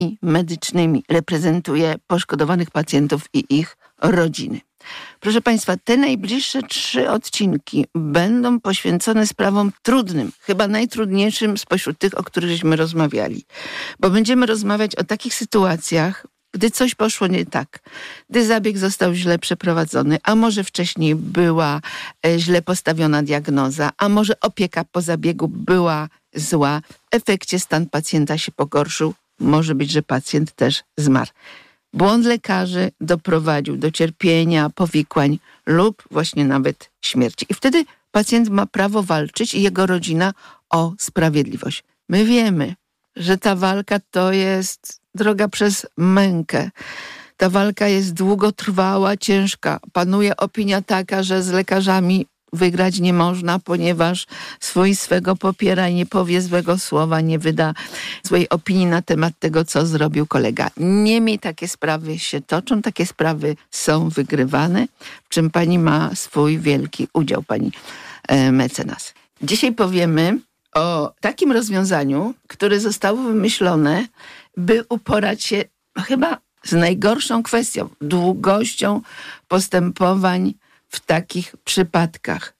medycznymi. Reprezentuje poszkodowanych pacjentów i ich rodziny. Proszę Państwa, te najbliższe 3 odcinki będą poświęcone sprawom trudnym, chyba najtrudniejszym spośród tych, o których żeśmy rozmawiali. Bo będziemy rozmawiać o takich sytuacjach, gdy coś poszło nie tak, gdy zabieg został źle przeprowadzony, a może wcześniej była źle postawiona diagnoza, a może opieka po zabiegu była zła, w efekcie stan pacjenta się pogorszył, może być, że pacjent też zmarł. Błąd lekarzy doprowadził do cierpienia, powikłań lub właśnie nawet śmierci. I wtedy pacjent ma prawo walczyć i jego rodzina o sprawiedliwość. My wiemy, że ta walka to jest droga przez mękę. Ta walka jest długotrwała, ciężka. Panuje opinia taka, że z lekarzami wygrać nie można, ponieważ swego popiera i nie powie złego słowa, nie wyda złej opinii na temat tego, co zrobił kolega. Niemniej takie sprawy się toczą, takie sprawy są wygrywane, w czym pani ma swój wielki udział, pani mecenas. Dzisiaj powiemy o takim rozwiązaniu, które zostało wymyślone, by uporać się chyba z najgorszą kwestią, długością postępowań w takich przypadkach.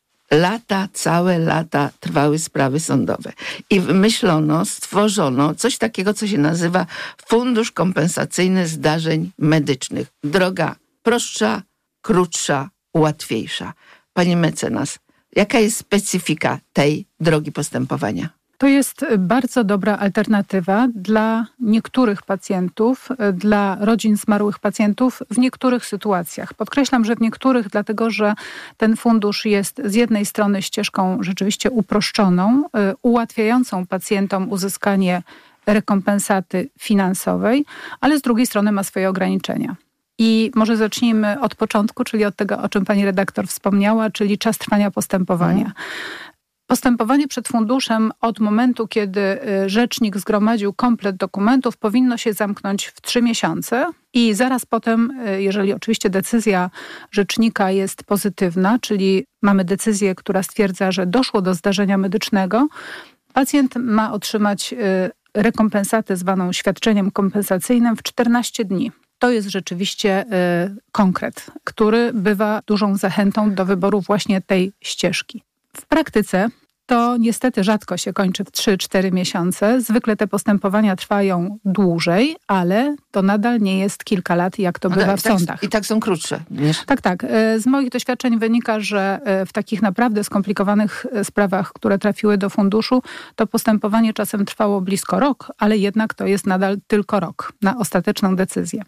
Całe lata trwały sprawy sądowe. I wymyślono, stworzono coś takiego, co się nazywa Fundusz Kompensacyjny Zdarzeń Medycznych. Droga prostsza, krótsza, łatwiejsza. Pani mecenas, jaka jest specyfika tej drogi postępowania? To jest bardzo dobra alternatywa dla niektórych pacjentów, dla rodzin zmarłych pacjentów w niektórych sytuacjach. Podkreślam, że w niektórych, dlatego że ten fundusz jest z jednej strony ścieżką rzeczywiście uproszczoną, ułatwiającą pacjentom uzyskanie rekompensaty finansowej, ale z drugiej strony ma swoje ograniczenia. I może zacznijmy od początku, czyli od tego, o czym pani redaktor wspomniała, czyli czas trwania postępowania. Postępowanie przed funduszem od momentu, kiedy rzecznik zgromadził komplet dokumentów, powinno się zamknąć w 3 miesiące i zaraz potem, jeżeli oczywiście decyzja rzecznika jest pozytywna, czyli mamy decyzję, która stwierdza, że doszło do zdarzenia medycznego, pacjent ma otrzymać rekompensatę zwaną świadczeniem kompensacyjnym w 14 dni. To jest rzeczywiście konkret, który bywa dużą zachętą do wyboru właśnie tej ścieżki. W praktyce to niestety rzadko się kończy w 3-4 miesiące. Zwykle te postępowania trwają dłużej, ale to nadal nie jest kilka lat, jak to bywa w sądach. I tak są krótsze. Tak. Z moich doświadczeń wynika, że w takich naprawdę skomplikowanych sprawach, które trafiły do funduszu, to postępowanie czasem trwało blisko rok, ale jednak to jest nadal tylko rok na ostateczną decyzję.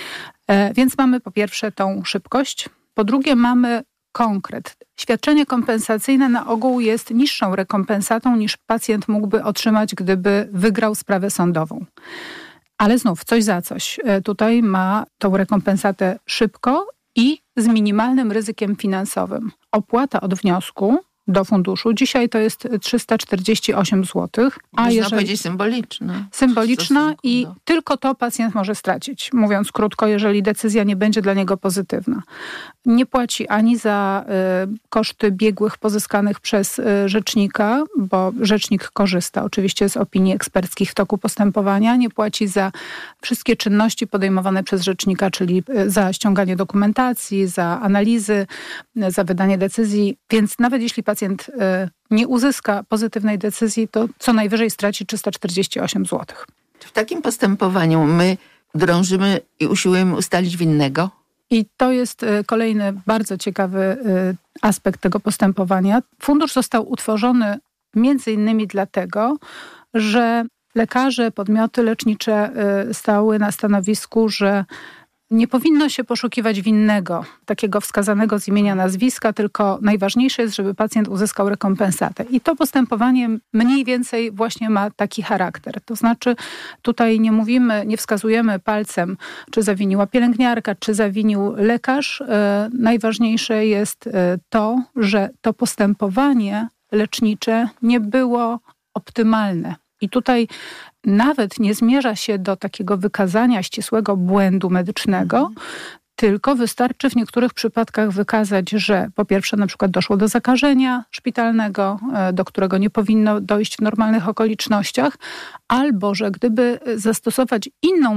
Więc mamy po pierwsze tą szybkość, po drugie mamy konkret. Świadczenie kompensacyjne na ogół jest niższą rekompensatą niż pacjent mógłby otrzymać, gdyby wygrał sprawę sądową. Ale znów coś za coś. Tutaj ma tą rekompensatę szybko i z minimalnym ryzykiem finansowym. Opłata od wniosku do funduszu dzisiaj to jest 348 zł. Można powiedzieć symboliczna. Symboliczna i tylko to pacjent może stracić. Mówiąc krótko, jeżeli decyzja nie będzie dla niego pozytywna. Nie płaci ani za koszty biegłych pozyskanych przez rzecznika, bo rzecznik korzysta oczywiście z opinii eksperckich w toku postępowania. Nie płaci za wszystkie czynności podejmowane przez rzecznika, czyli za ściąganie dokumentacji, za analizy, za wydanie decyzji. Więc nawet jeśli pacjent nie uzyska pozytywnej decyzji, to co najwyżej straci 348 zł. W takim postępowaniu my drążymy i usiłujemy ustalić winnego? I to jest kolejny bardzo ciekawy aspekt tego postępowania. Fundusz został utworzony między innymi dlatego, że lekarze, podmioty lecznicze stały na stanowisku, że nie powinno się poszukiwać winnego, takiego wskazanego z imienia, nazwiska, tylko najważniejsze jest, żeby pacjent uzyskał rekompensatę. I to postępowanie mniej więcej właśnie ma taki charakter. To znaczy tutaj nie wskazujemy palcem, czy zawiniła pielęgniarka, czy zawinił lekarz. Najważniejsze jest to, że to postępowanie lecznicze nie było optymalne. I tutaj nawet nie zmierza się do takiego wykazania ścisłego błędu medycznego, tylko wystarczy w niektórych przypadkach wykazać, że po pierwsze na przykład doszło do zakażenia szpitalnego, do którego nie powinno dojść w normalnych okolicznościach, albo że gdyby zastosować inną